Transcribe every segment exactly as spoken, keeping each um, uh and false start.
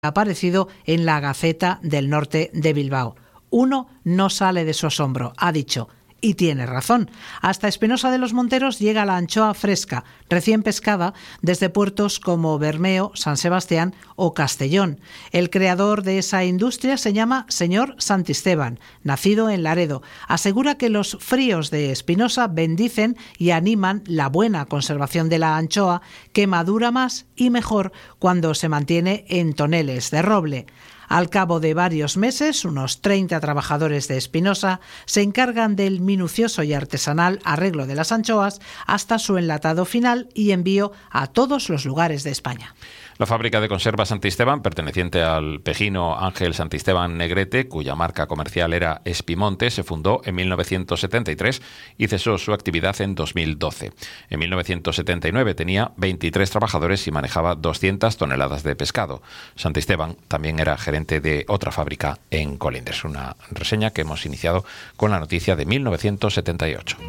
aparecido en la Gaceta del Norte de Bilbao. Uno no sale de su asombro, ha dicho, y tiene razón. Hasta Espinosa de los Monteros llega la anchoa fresca, recién pescada, desde puertos como Bermeo, San Sebastián o Castellón. El creador de esa industria se llama señor Santisteban, nacido en Laredo. Asegura que los fríos de Espinosa bendicen y animan la buena conservación de la anchoa, que madura más y mejor cuando se mantiene en toneles de roble. Al cabo de varios meses, unos treinta trabajadores de Espinosa se encargan del minucioso y artesanal arreglo de las anchoas hasta su enlatado final y envío a todos los lugares de España. La fábrica de conservas Santisteban, perteneciente al pejino Ángel Santisteban Negrete, cuya marca comercial era Espimonte, se fundó en mil novecientos setenta y tres y cesó su actividad en dos mil doce. En mil novecientos setenta y nueve tenía veintitrés trabajadores y manejaba doscientas toneladas de pescado. Santisteban también era gerente de otra fábrica en Colindres. Una reseña que hemos iniciado con la noticia de mil novecientos setenta y ocho.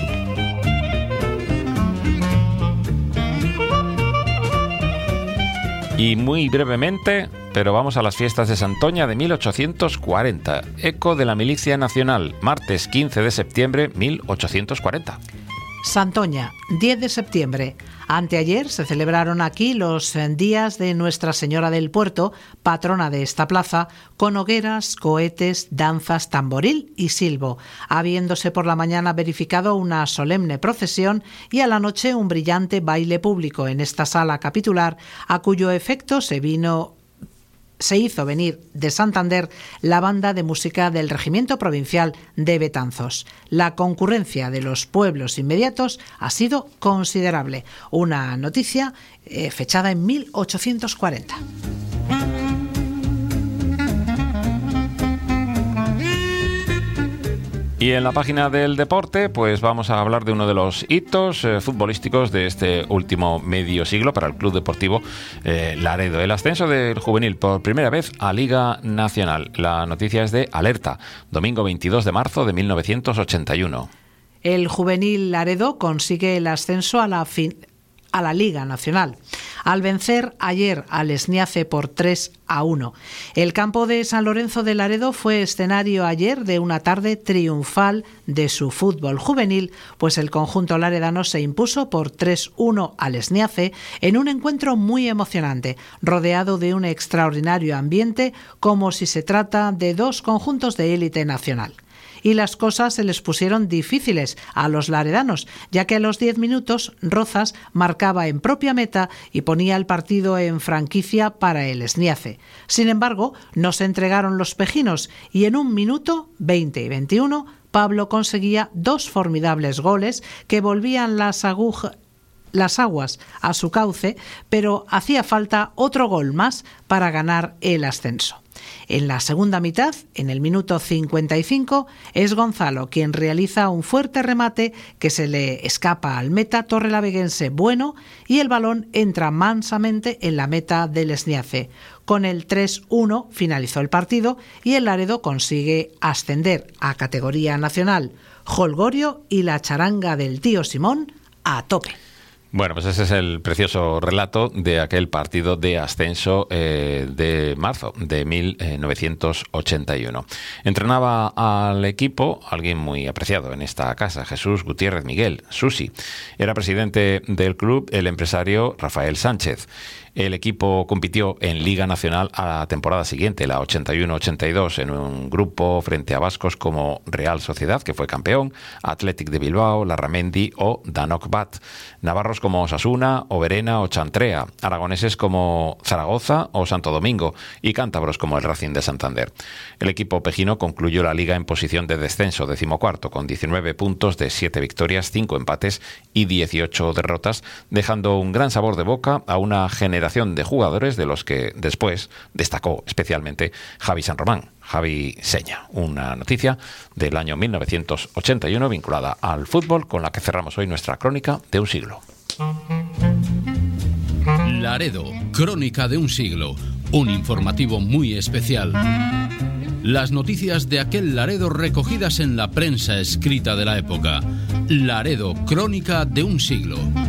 Y muy brevemente, pero vamos a las fiestas de Santoña de mil ochocientos cuarenta. Eco de la Milicia Nacional, martes quince de septiembre mil ochocientos cuarenta. Santoña, diez de septiembre. Anteayer se celebraron aquí los días de Nuestra Señora del Puerto, patrona de esta plaza, con hogueras, cohetes, danzas, tamboril y silbo, habiéndose por la mañana verificado una solemne procesión y a la noche un brillante baile público en esta sala capitular, a cuyo efecto se vino... se hizo venir de Santander la banda de música del Regimiento Provincial de Betanzos. La concurrencia de los pueblos inmediatos ha sido considerable. Una noticia eh, fechada en mil ochocientos cuarenta. Y en la página del deporte, pues vamos a hablar de uno de los hitos eh, futbolísticos de este último medio siglo para el Club Deportivo eh, Laredo. El ascenso del juvenil por primera vez a Liga Nacional. La noticia es de Alerta, domingo veintidós de marzo de mil novecientos ochenta y uno. El juvenil Laredo consigue el ascenso a la fin... a la Liga Nacional, al vencer ayer al Esniace por tres a uno. El campo de San Lorenzo de Laredo fue escenario ayer de una tarde triunfal de su fútbol juvenil, pues el conjunto laredano se impuso por tres uno al Esniace en un encuentro muy emocionante, rodeado de un extraordinario ambiente, como si se trata de dos conjuntos de élite nacional. Y las cosas se les pusieron difíciles a los laredanos, ya que a los diez minutos Rozas marcaba en propia meta y ponía el partido en franquicia para el Esniace. Sin embargo, no se entregaron los pejinos y en un minuto, veinte y veintiuno, Pablo conseguía dos formidables goles que volvían las agujas las aguas a su cauce, pero hacía falta otro gol más para ganar el ascenso. En la segunda mitad, en el minuto cincuenta y cinco, es Gonzalo quien realiza un fuerte remate que se le escapa al meta torrelaveguense Bueno y el balón entra mansamente en la meta del Esniace. Con el tres uno finalizó el partido y el Laredo consigue ascender a categoría nacional. Holgorio y la charanga del tío Simón a tope. Bueno, pues ese es el precioso relato de aquel partido de ascenso eh, de marzo de mil novecientos ochenta y uno. Entrenaba al equipo alguien muy apreciado en esta casa, Jesús Gutiérrez Miguel, Susi. Era presidente del club el empresario Rafael Sánchez. El equipo compitió en Liga Nacional a la temporada siguiente, la ochenta y uno ochenta y dos, en un grupo frente a vascos como Real Sociedad, que fue campeón, Athletic de Bilbao, Larramendi o Danok Bat, navarros como Osasuna, Oberena o Chantrea, aragoneses como Zaragoza o Santo Domingo y cántabros como el Racing de Santander. El equipo pejino concluyó la liga en posición de descenso, decimocuarto, con diecinueve puntos de siete victorias, cinco empates y dieciocho derrotas, dejando un gran sabor de boca a una generación de jugadores de los que después destacó especialmente Javi San Román, Javi Seña. Una noticia del año mil novecientos ochenta y uno vinculada al fútbol con la que cerramos hoy nuestra crónica de un siglo. Laredo, crónica de un siglo, un informativo muy especial. Las noticias de aquel Laredo recogidas en la prensa escrita de la época. Laredo, crónica de un siglo.